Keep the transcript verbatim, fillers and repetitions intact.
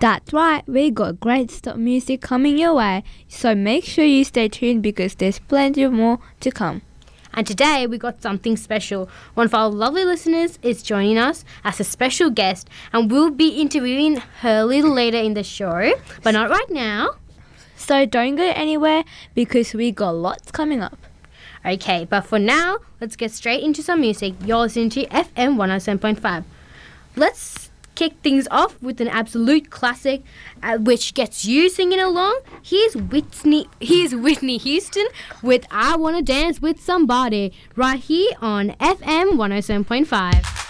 That's right, we got great stop music coming your way, so make sure you stay tuned because there's plenty more to come. And today we got something special. One of our lovely listeners is joining us as a special guest, and we'll be interviewing her a little later in the show, but not right now. So don't go anywhere because we got lots coming up. Okay, but for now, let's get straight into some music. You're listening to F M one oh seven point five. Let's kick things off with an absolute classic, uh, which gets you singing along. Here's Whitney, here's Whitney Houston with I Wanna Dance with Somebody, right here on F M one oh seven point five.